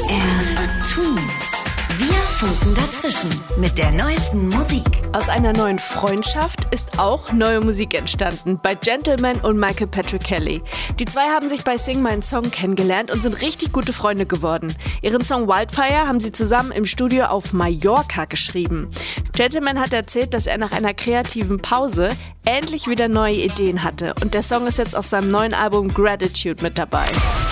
MDR Twins. Wir funken dazwischen mit der neuesten Musik. Aus einer neuen Freundschaft ist auch neue Musik entstanden bei Gentleman und Michael Patrick Kelly. Die zwei haben sich bei Sing Mein Song kennengelernt und sind richtig gute Freunde geworden. Ihren Song Wildfire haben sie zusammen im Studio auf Mallorca geschrieben. Gentleman hat erzählt, dass er nach einer kreativen Pause endlich wieder neue Ideen hatte. Und der Song ist jetzt auf seinem neuen Album Gratitude mit dabei.